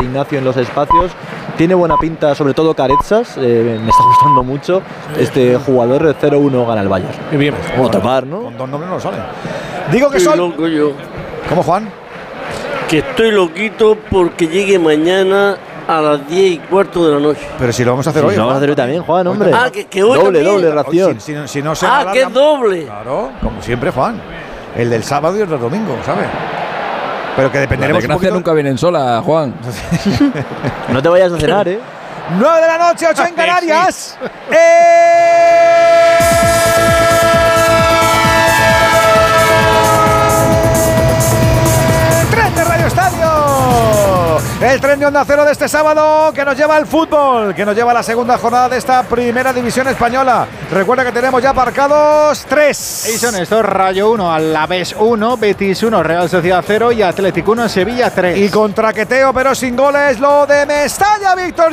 Ignacio en los espacios. Tiene buena pinta, sobre todo Carezas, me está gustando mucho. Este jugador 0-1 gana el Bayern. Y bien, Bueno, tapar, ¿no? Con dos nombres no sale. Digo que Estoy son. loco yo. ¿Cómo, Juan? Que estoy loquito porque llegue mañana a las 10:15 de la noche. Pero si lo vamos a hacer Sí, hoy. lo vamos a hacer hoy también, Juan, hombre. Ah, que hoy doble también. ración. Si no se Ah, alarga- que es doble. Claro, como siempre, Juan. El del sábado y el del domingo, ¿sabes? Pero que La dependeremos un desgracia poquito. nunca vienen sola, Juan. No te vayas a cenar, ¿eh? 9 de la noche, 8 en Canarias. Tren de Radio Estadio. El tren de Onda Cero de este sábado que nos lleva al fútbol, que nos lleva a la segunda jornada de esta primera división española. Recuerda que tenemos ya aparcados 3. Y son estos: Rayo 1, Alavés 1, Betis 1, Real Sociedad 0 y Atlético 1, Sevilla 3. Y con traqueteo pero sin goles lo de Mestalla, Víctor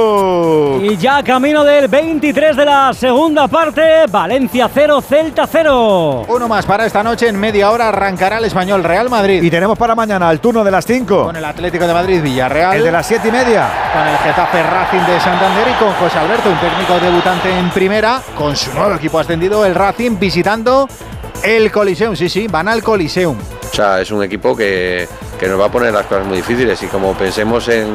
Yu. Y ya camino del 23 de la segunda parte, Valencia 0, Celta 0. Uno más para esta noche. En media hora arrancará el Español Real Madrid. Y tenemos para mañana el turno de las 5. Con el Atlético de Madrid Villarreal. El de las 7:30. Con el Getafe Racing de Santander y con José Alberto, un técnico debutante en primera, con su nuevo equipo ascendido, el Racing, visitando el Coliseum. Sí, van al Coliseum. O sea, es un equipo que nos va a poner las cosas muy difíciles y como pensemos en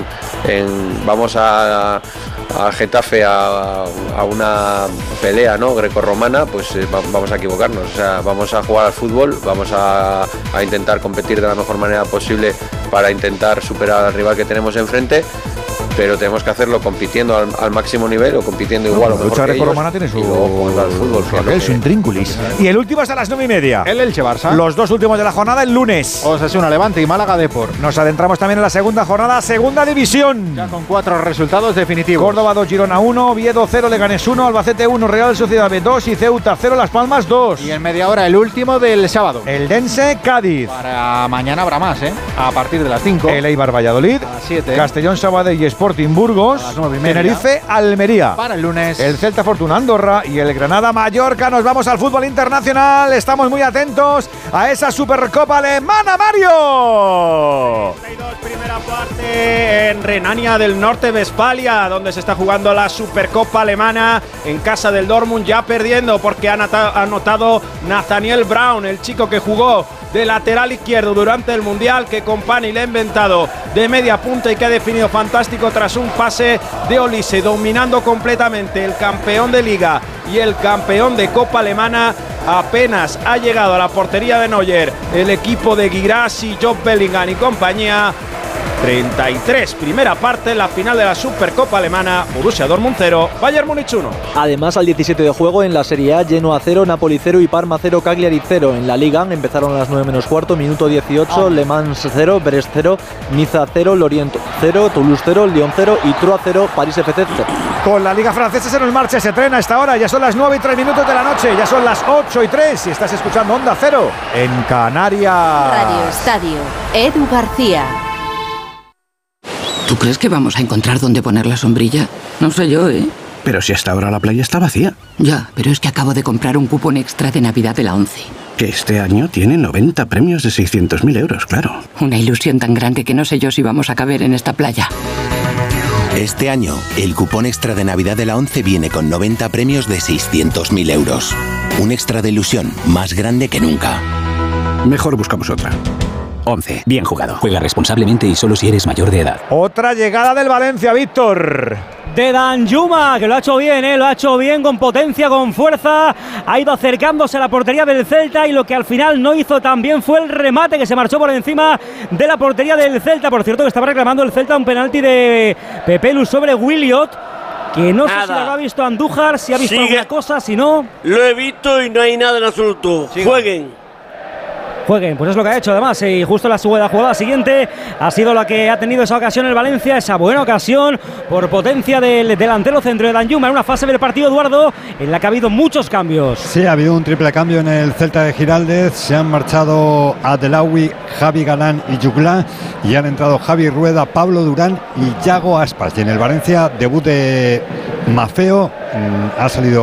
vamos a Getafe a una pelea, ¿no?, grecorromana, pues vamos a equivocarnos. O sea, vamos a jugar al fútbol, vamos a intentar competir de la mejor manera posible para intentar superar al rival que tenemos enfrente, pero tenemos que hacerlo compitiendo al máximo nivel o compitiendo igual o mejor lucha que ellos. grecorromana tiene su Y luego jugar al fútbol, que es lo su que- intrínculis. Y el último es a las 9:30. El Elche Barça. Los dos últimos de la jornada el lunes. Osasuna Levante y Málaga Depor. Nos adentramos también en la segunda jornada, segunda división. Ya con 4 resultados definitivos. Córdoba 2, Girona 1, Oviedo 0, Leganés 1, Albacete 1, Real Sociedad B 2 y Ceuta 0, Las Palmas 2. Y en media hora el último del sábado. El Dense Cádiz. Para mañana habrá más, a partir de las 5. El Eibar Valladolid. A las 7. Castellón Sabadell y Sporting Burgos. A las 9:30. Tenerife Almería. Para el lunes. El Celta Fortuna Andorra y el Granada Mallorca. Nos vamos al fútbol internacional. Estamos muy atentos a esa Supercopa Alemana, Mario. 32, primera parte en Renania del Norte-Westfalia, donde se está jugando la Supercopa Alemana en casa del Dortmund, ya perdiendo porque ha anotado Nathaniel Braun, el chico que jugó de lateral izquierdo durante el Mundial, que Company le ha inventado de media punta y que ha definido fantástico tras un pase de Olise, dominando completamente el campeón de Liga y el campeón de Copa Alemana. Apenas ha llegado a la portería de Neuer el equipo de Guirassy, Job Bellingham y compañía. 33, primera parte, la final de la Supercopa Alemana. Borussia Dortmund 0, Bayern Múnich 1. Además, al 17 de juego en la Serie A, Genoa 0, Napoli 0 y Parma 0, Cagliari 0. En la Liga empezaron a las 9 menos cuarto, minuto 18, Le Mans 0, Brest 0, Niza 0, Lorient 0, Toulouse 0, Lyon 0 y Troyes 0, París FC 0. Con la Liga Francesa se nos marcha ese tren a esta hora. Ya son las 9:03 de la noche. Ya son las 8:03 y estás escuchando Onda Cero en Canarias. Radio Estadio, Edu García. ¿Tú crees que vamos a encontrar dónde poner la sombrilla? No sé yo, ¿eh? Pero si hasta ahora la playa está vacía. Ya, pero es que acabo de comprar un cupón extra de Navidad de la 11. Que este año tiene 90 premios de 600.000 euros, claro. Una ilusión tan grande que no sé yo si vamos a caber en esta playa. Este año, el cupón extra de Navidad de la 11 viene con 90 premios de 600.000 euros. Un extra de ilusión más grande que nunca. Mejor buscamos otra. 11. Bien jugado. Juega responsablemente y solo si eres mayor de edad. Otra llegada del Valencia, Víctor. De Danjuma, que lo ha hecho bien, lo ha hecho bien, con potencia, con fuerza, ha ido acercándose a la portería del Celta y lo que al final no hizo tan bien fue el remate que se marchó por encima de la portería del Celta. Por cierto, que estaba reclamando el Celta un penalti de Pepelu sobre Williot, que no sé si lo ha visto Andújar, si ha visto alguna cosa, si no... Lo he visto y no hay nada en absoluto. Jueguen, pues es lo que ha hecho además, y justo la jugada siguiente ha sido la que ha tenido esa ocasión el Valencia, esa buena ocasión por potencia del delantero centro de Danjuma en una fase del partido, Eduardo, en la que ha habido muchos cambios. Sí, ha habido un triple cambio en el Celta de Giraldez, se han marchado Adelawi, Javi Galán y Juglá, y han entrado Javi Rueda, Pablo Durán y Yago Aspas, y en el Valencia debut de Mafeo, ha salido